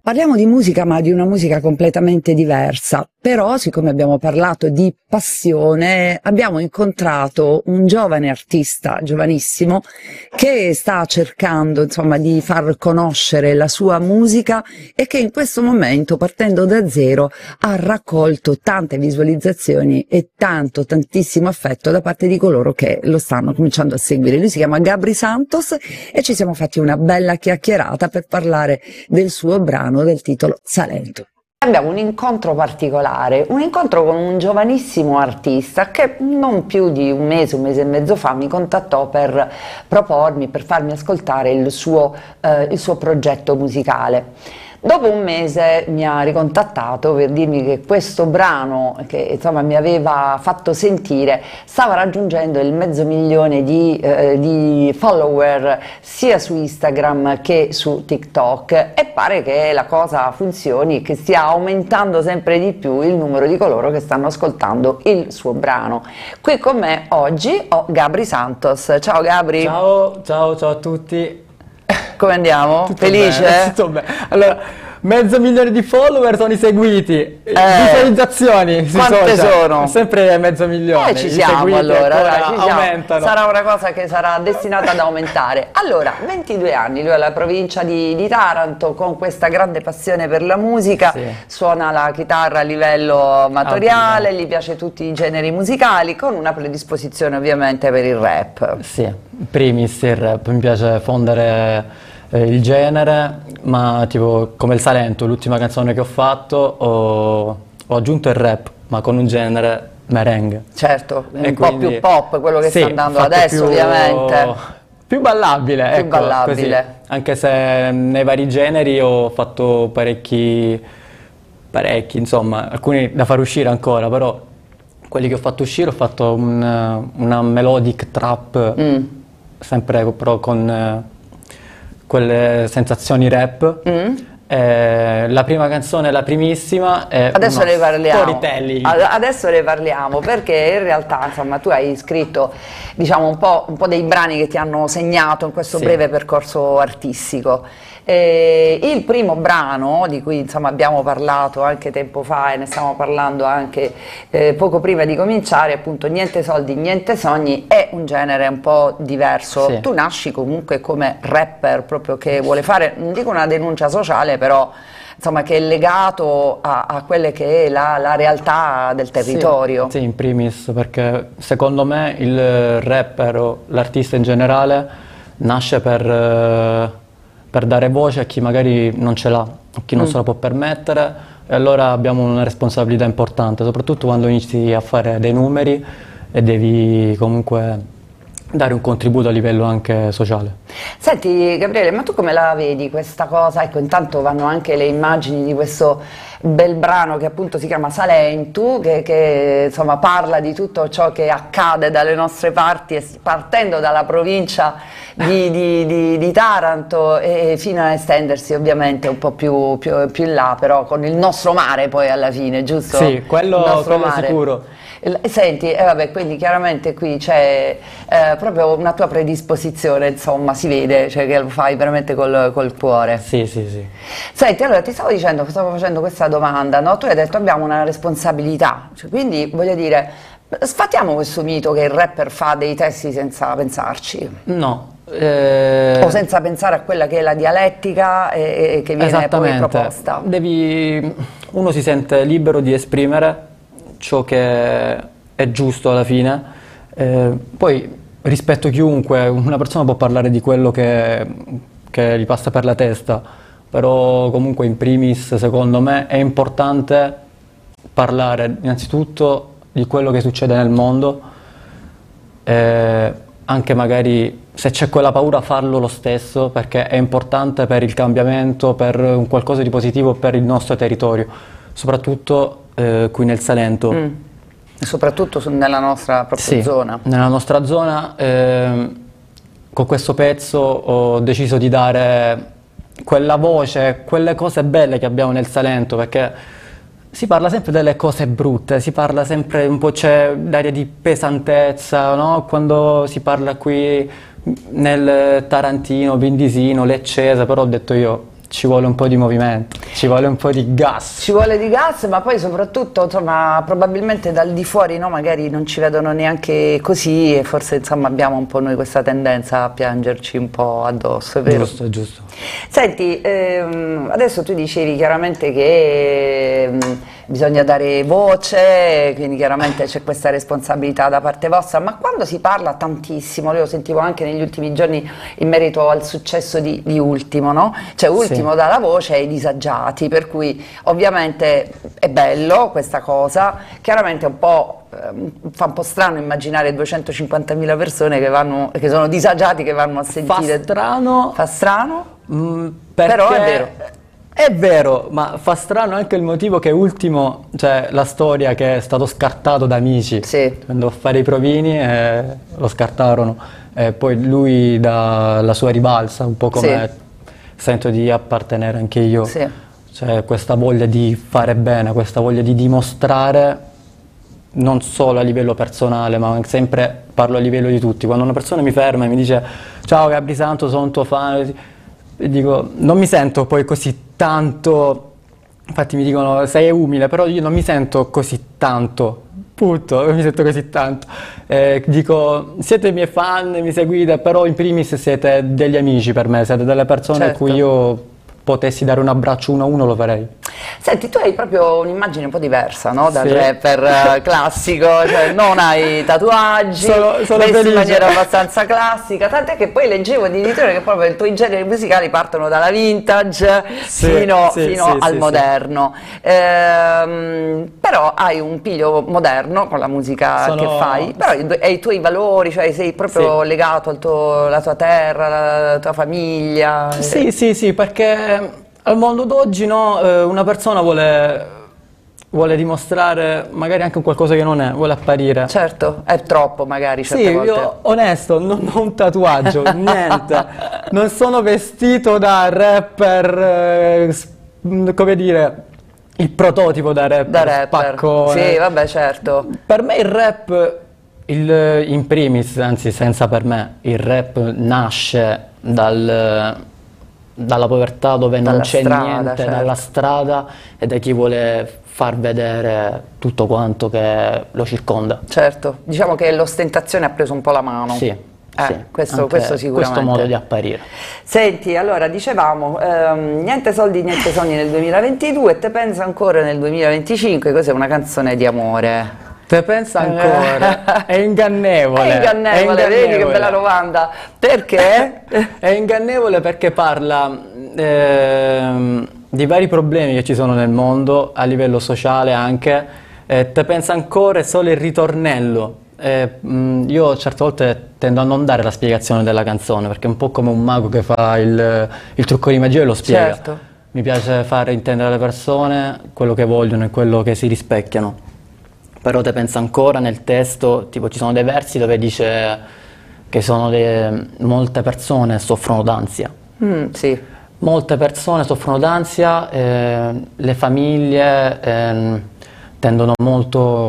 Parliamo di musica, ma di una musica completamente diversa. Però, siccome abbiamo parlato di passione, abbiamo incontrato un giovane artista, giovanissimo, che sta cercando, insomma, di far conoscere la sua musica e che in questo momento, partendo da zero, ha raccolto tante visualizzazioni e tantissimo affetto da parte di coloro che lo stanno cominciando a seguire. Lui si chiama Gabry Santos e ci siamo fatti una bella chiacchierata per parlare del suo brano del titolo Salento. Abbiamo un incontro particolare, un incontro con un giovanissimo artista che non più di un mese e mezzo fa mi contattò per propormi, per farmi ascoltare il suo progetto musicale. Dopo un mese mi ha ricontattato per dirmi che questo brano, che insomma mi aveva fatto sentire, stava raggiungendo il 500.000 di follower sia su Instagram che su TikTok, e pare che la cosa funzioni, che stia aumentando sempre di più il numero di coloro che stanno ascoltando il suo brano. Qui con me oggi ho Gabry Santos. Ciao Gabry. Ciao a tutti. Come andiamo? Tutto Felice? Bene, tutto bene. Allora, 500.000 di follower sono i seguiti, visualizzazioni sui quante social. sono? Sempre 500.000. Ci siamo allora, ci siamo. Aumentano. Sarà una cosa che sarà destinata ad aumentare. Allora, 22 anni, lui è alla provincia di Taranto, con questa grande passione per la musica, sì. Suona la chitarra a livello amatoriale, gli piace tutti i generi musicali, con una predisposizione ovviamente per il rap. Sì, in primis il rap, mi piace fondere il genere, ma tipo come il Salento, l'ultima canzone che ho fatto, ho aggiunto il rap, ma con un genere merengue. Certo, E un po' più pop, quello che sì, sta andando fatto adesso ovviamente. Più ballabile, Più ecco, ballabile. Così. Anche se nei vari generi ho fatto parecchi, insomma, alcuni da far uscire ancora, però quelli che ho fatto uscire ho fatto una melodic trap, sempre però con quelle sensazioni rap. La prima canzone, la primissima, è adesso uno ne parliamo. storytelling. Adesso ne parliamo, perché in realtà insomma tu hai scritto, diciamo, un po' dei brani che ti hanno segnato in questo breve percorso artistico. Il primo brano, di cui insomma abbiamo parlato anche tempo fa e ne stiamo parlando anche poco prima di cominciare, appunto Niente soldi, niente sogni, è un genere un po' diverso. Sì. Tu nasci comunque come rapper, proprio che vuole fare, non dico una denuncia sociale, però insomma che è legato a quelle che è la realtà del territorio. Sì, in primis, perché secondo me il rapper o l'artista in generale nasce per dare voce a chi magari non ce l'ha, a chi non se la può permettere, e allora abbiamo una responsabilità importante, soprattutto quando inizi a fare dei numeri e devi comunque dare un contributo a livello anche sociale. Senti Gabriele, ma tu come la vedi questa cosa? Ecco, intanto vanno anche le immagini di questo bel brano che appunto si chiama Salento, che insomma parla di tutto ciò che accade dalle nostre parti, partendo dalla provincia di Taranto e fino a estendersi ovviamente un po' più in là, però con il nostro mare poi alla fine, giusto? Sì, quello sicuro. Senti, vabbè, quindi chiaramente qui c'è proprio una tua predisposizione, insomma, si vede, cioè che lo fai veramente col cuore. Sì. Senti, allora ti stavo facendo questa domanda, no? Tu hai detto abbiamo una responsabilità, cioè, quindi voglio dire, sfattiamo questo mito che il rapper fa dei testi senza pensarci. No. O senza pensare a quella che è la dialettica che viene poi proposta. Uno si sente libero di esprimere ciò che è giusto alla fine, poi rispetto chiunque, una persona può parlare di quello che gli passa per la testa, però comunque in primis secondo me è importante parlare innanzitutto di quello che succede nel mondo, anche magari se c'è quella paura farlo lo stesso, perché è importante per il cambiamento, per un qualcosa di positivo per il nostro territorio, soprattutto qui nel Salento. Soprattutto nella nostra propria zona. Nella nostra zona, con questo pezzo ho deciso di dare quella voce, quelle cose belle che abbiamo nel Salento, perché si parla sempre delle cose brutte, si parla sempre un po', c'è l'aria di pesantezza, no? Quando si parla qui nel Tarantino, Vindisino, Leccese, però ho detto io ci vuole un po' di movimento, ci vuole un po' di gas. Ci vuole di gas, ma poi soprattutto, insomma, probabilmente dal di fuori, no, magari non ci vedono neanche così e forse, insomma, abbiamo un po' noi questa tendenza a piangerci un po' addosso, è vero? Giusto, giusto. Senti, adesso tu dicevi chiaramente che bisogna dare voce, quindi chiaramente c'è questa responsabilità da parte vostra, ma quando si parla tantissimo, io lo sentivo anche negli ultimi giorni in merito al successo di Ultimo, no? Cioè Ultimo dà la voce ai disagiati, per cui ovviamente è bello questa cosa, chiaramente un po' fa un po' strano immaginare 250.000 persone che sono disagiati che vanno a sentire. Fa strano, Però è vero. È vero, ma fa strano anche il motivo che Ultimo, cioè la storia che è stato scartato da amici, andò a fare i provini e lo scartarono, e poi lui dalla sua ribalsa, un po' come sento di appartenere anche io, cioè questa voglia di fare bene, questa voglia di dimostrare, non solo a livello personale, ma sempre parlo a livello di tutti. Quando una persona mi ferma e mi dice ciao Gabri Santo, sono un tuo fan, e dico, non mi sento poi così tanto, infatti mi dicono sei umile, però io non mi sento così tanto, punto, non mi sento così tanto. Dico, siete miei fan, mi seguite, però in primis siete degli amici per me, siete delle persone a cui io potessi dare un abbraccio uno a uno lo farei. Senti, tu hai proprio un'immagine un po' diversa, no? Dal rapper classico, cioè non hai tatuaggi, vesti in maniera abbastanza classica, tant'è che poi leggevo addirittura che proprio i tuoi generi musicali partono dalla vintage fino al moderno. Però hai un piglio moderno con la musica che fai, però hai i tuoi valori, cioè sei proprio legato alla tua terra, alla tua famiglia. Sì, perché al mondo d'oggi una persona vuole dimostrare magari anche qualcosa che non è, vuole apparire. Certo, è troppo magari certe volte. Io onesto, non ho un tatuaggio, niente. Non sono vestito da rapper, come dire, il prototipo da rapper. Spaccone. Sì, vabbè, certo. Per me il rap, in primis, anzi senza per me, il rap nasce dalla povertà dove non c'è niente, dalla strada e da chi vuole far vedere tutto quanto che lo circonda. Certo, diciamo che l'ostentazione ha preso un po' la mano. Questo sicuramente. Questo modo di apparire. Senti, allora dicevamo, niente soldi, niente sogni nel 2022, te pensa ancora nel 2025, cos'è una canzone di amore? Te pensa ancora, è ingannevole. È ingannevole, vedi che bella domanda. Perché? È ingannevole perché parla di vari problemi che ci sono nel mondo, a livello sociale anche. Te pensa ancora è solo il ritornello. Io certe volte tendo a non dare la spiegazione della canzone, perché è un po' come un mago che fa il trucco di magia e lo spiega. Mi piace fare intendere alle persone quello che vogliono e quello che si rispecchiano. Però te pensa ancora nel testo, tipo ci sono dei versi dove dice che molte persone soffrono d'ansia. Molte persone soffrono d'ansia, le famiglie tendono molto